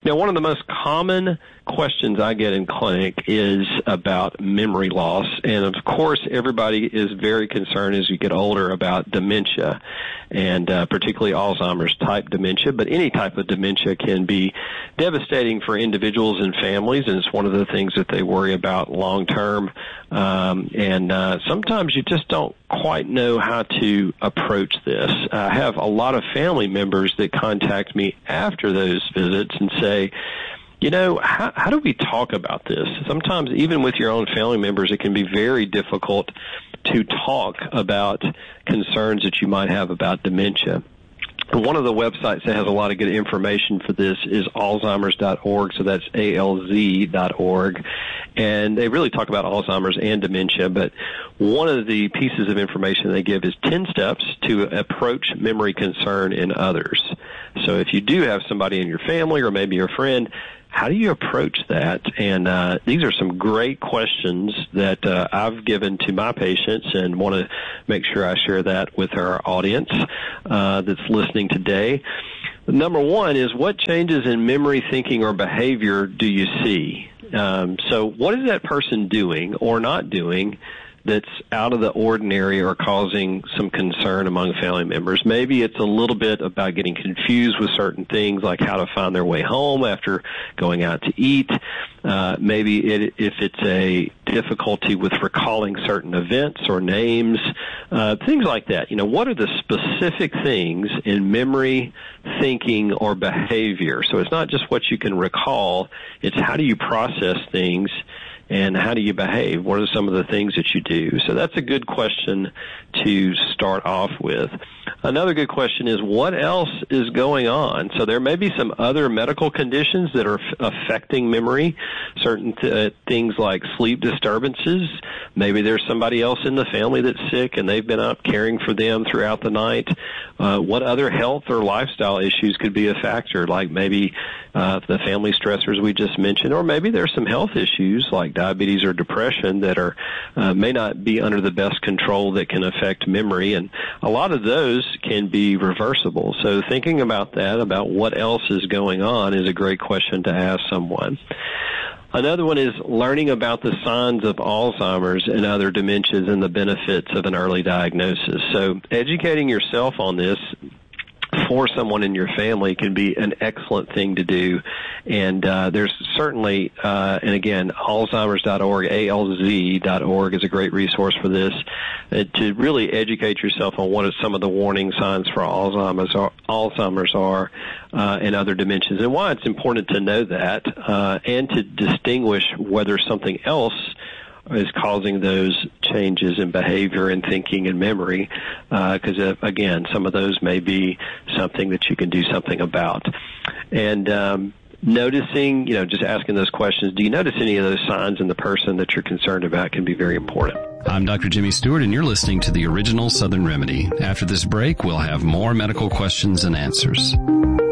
Now, one of the most common questions I get in clinic is about memory loss. And, of course, everybody is very concerned as you get older about dementia, and particularly Alzheimer's type dementia. But any type of dementia can be devastating for individuals and families, and it's one of the things that they worry about long term. Sometimes you just don't quite know how to approach this. I have a lot of family members that contact me after those visits and say, you know, how do we talk about this? Sometimes even with your own family members, it can be very difficult to talk about concerns that you might have about dementia. One of the websites that has a lot of good information for this is Alzheimer's.org, so that's ALZ.org. And they really talk about Alzheimer's and dementia, but one of the pieces of information they give is 10 steps to approach memory concern in others. So if you do have somebody in your family or maybe your friend, how do you approach that? And these are some great questions that I've given to my patients and want to make sure I share that with our audience that's listening today. Number one is, what changes in memory, thinking, or behavior do you see? So what is that person doing or not doing that's out of the ordinary or causing some concern among family members? Maybe it's a little bit about getting confused with certain things, like how to find their way home after going out to eat. Maybe if it's a difficulty with recalling certain events or names, things like that. You know, what are the specific things in memory, thinking, or behavior? So it's not just what you can recall, it's how do you process things and how do you behave? What are some of the things that you do? So that's a good question to start off with. Another good question is, what else is going on? So there may be some other medical conditions that are affecting memory, certain things like sleep disturbances. Maybe there's somebody else in the family that's sick and they've been up caring for them throughout the night. What other health or lifestyle issues could be a factor, like maybe the family stressors we just mentioned, or maybe there's some health issues like diabetes or depression that are may not be under the best control that can affect memory, and a lot of those can be reversible. So thinking about that, about what else is going on, is a great question to ask someone. Another one is learning about the signs of Alzheimer's and other dementias and the benefits of an early diagnosis. So educating yourself on this for someone in your family can be an excellent thing to do. And there's certainly, and again, Alzheimer's.org, ALZ.org is a great resource for this, to really educate yourself on what are some of the warning signs for Alzheimer's are and other dementias, and why it's important to know that and to distinguish whether something else is causing those changes in behavior and thinking and memory, because, again, some of those may be something that you can do something about. And noticing, just asking those questions, do you notice any of those signs in the person that you're concerned about, can be very important. I'm Dr. Jimmy Stewart, and you're listening to The Original Southern Remedy. After this break, we'll have more medical questions and answers.